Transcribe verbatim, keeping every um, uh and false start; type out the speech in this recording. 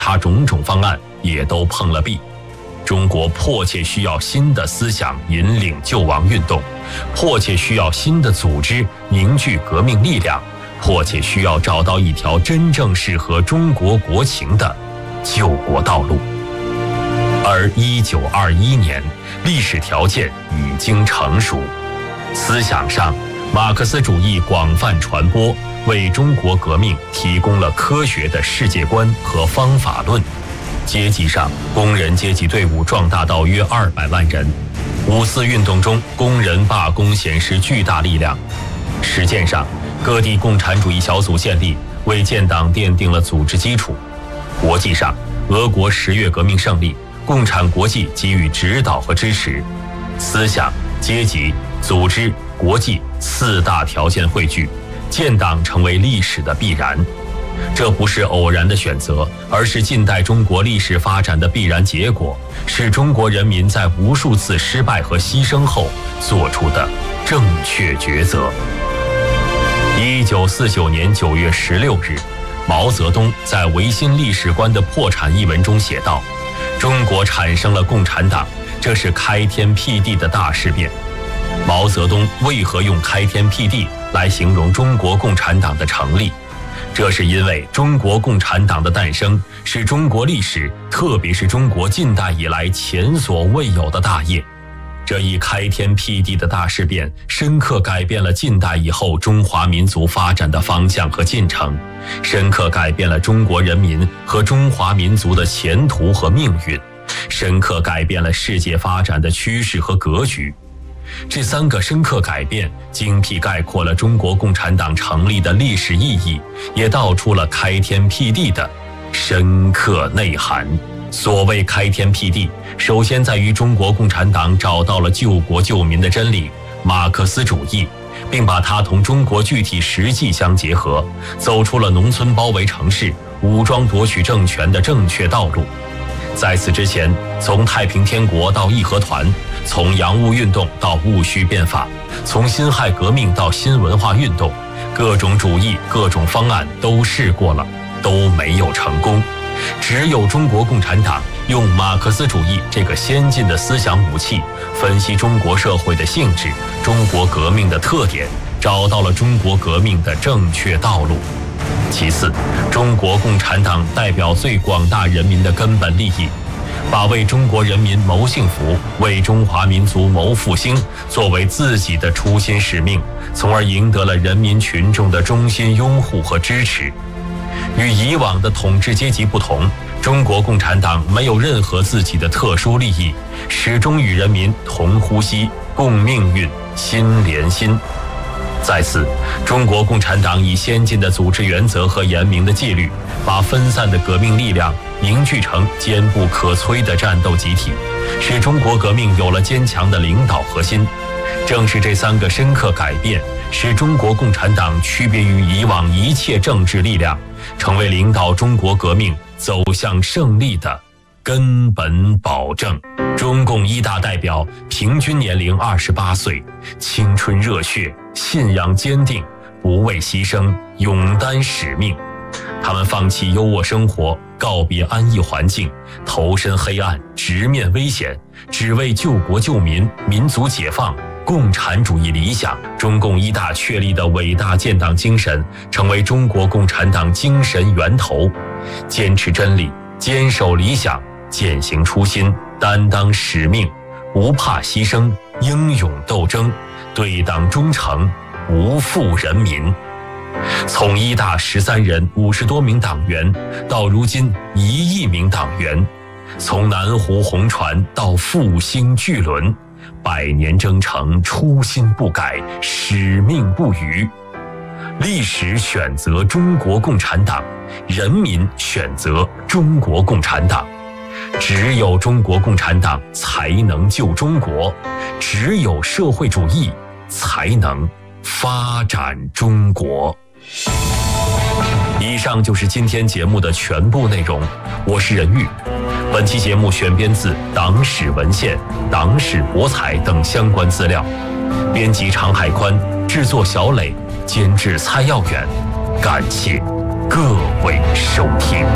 他种种方案也都碰了壁。中国迫切需要新的思想引领救亡运动，迫切需要新的组织凝聚革命力量，迫切需要找到一条真正适合中国国情的救国道路。而一九二一年，历史条件已经成熟，思想上，马克思主义广泛传播，为中国革命提供了科学的世界观和方法论。阶级上，工人阶级队伍壮大到约二百万人。五四运动中，工人罢工显示巨大力量。实践上，各地共产主义小组建立，为建党奠定了组织基础。国际上，俄国十月革命胜利，共产国际给予指导和支持。思想、阶级、组织、国际四大条件汇聚，建党成为历史的必然。这不是偶然的选择，而是近代中国历史发展的必然结果，是中国人民在无数次失败和牺牲后做出的正确抉择。一九四九年九月十六日，毛泽东在《维新历史观的破产》一文中写道：中国产生了共产党，这是开天辟地的大事变。毛泽东为何用开天辟地来形容中国共产党的成立？这是因为中国共产党的诞生是中国历史，特别是中国近代以来前所未有的大业。这一开天辟地的大事变，深刻改变了近代以后中华民族发展的方向和进程，深刻改变了中国人民和中华民族的前途和命运，深刻改变了世界发展的趋势和格局。这三个深刻改变精辟概括了中国共产党成立的历史意义，也道出了开天辟地的深刻内涵。所谓开天辟地，首先在于中国共产党找到了救国救民的真理马克思主义，并把它同中国具体实际相结合，走出了农村包围城市、武装夺取政权的正确道路。在此之前，从太平天国到义和团，从洋务运动到戊戌变法，从辛亥革命到新文化运动，各种主义、各种方案都试过了，都没有成功。只有中国共产党用马克思主义这个先进的思想武器，分析中国社会的性质、中国革命的特点，找到了中国革命的正确道路。其次，中国共产党代表最广大人民的根本利益，把为中国人民谋幸福、为中华民族谋复兴作为自己的初心使命，从而赢得了人民群众的衷心拥护和支持。与以往的统治阶级不同，中国共产党没有任何自己的特殊利益，始终与人民同呼吸、共命运、心连心。在此，中国共产党以先进的组织原则和严明的纪律，把分散的革命力量凝聚成坚不可摧的战斗集体，使中国革命有了坚强的领导核心。正是这三个深刻改变，使中国共产党区别于以往一切政治力量，成为领导中国革命走向胜利的根本保证。中共一大代表平均年龄二十八岁，青春热血，信仰坚定，不畏牺牲，勇担使命。他们放弃优渥生活，告别安逸环境，投身黑暗，直面危险，只为救国救民、民族解放、共产主义理想。中共一大确立的伟大建党精神，成为中国共产党精神源头。坚持真理，坚守理想，践行初心，担当使命，不怕牺牲，英勇斗争，对党忠诚，不负人民。从一大十三人五十多名党员，到如今一亿名党员，从南湖红船到复兴巨轮，百年征程，初心不改，使命不渝。历史选择中国共产党，人民选择中国共产党。只有中国共产党才能救中国，只有社会主义才能发展中国。以上就是今天节目的全部内容，我是任玉。本期节目选编自党史文献、党史博采等相关资料，编辑常海宽，制作小磊，监制蔡耀远。感谢各位收听。